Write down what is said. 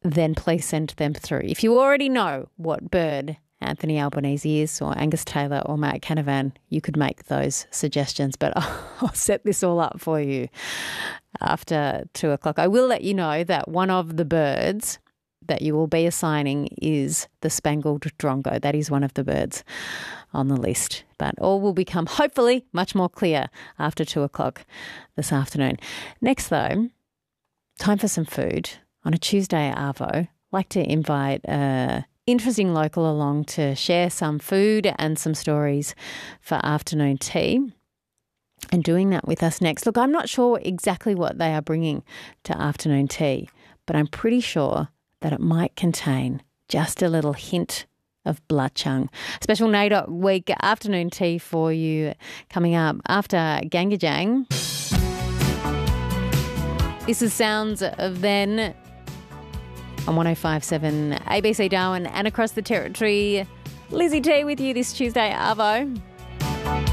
then please send them through. If you already know what bird Anthony Albanese is, or Angus Taylor, or Matt Canavan, you could make those suggestions, but I'll set this all up for you after 2 o'clock. I will let you know that one of the birds that you will be assigning is the spangled drongo. That is one of the birds on the list. But all will become hopefully much more clear after 2 o'clock this afternoon. Next though, time for some food. On a Tuesday at Arvo, I'd like to invite an interesting local along to share some food and some stories for afternoon tea. And doing that with us next. Look, I'm not sure exactly what they are bringing to afternoon tea, but I'm pretty sure that it might contain just a little hint of bluchung. Special NAIDOC week afternoon tea for you coming up after Gangajang. This is Sounds of Then on 105.7 ABC Darwin and across the territory. Lizzie T with you this Tuesday, Arvo.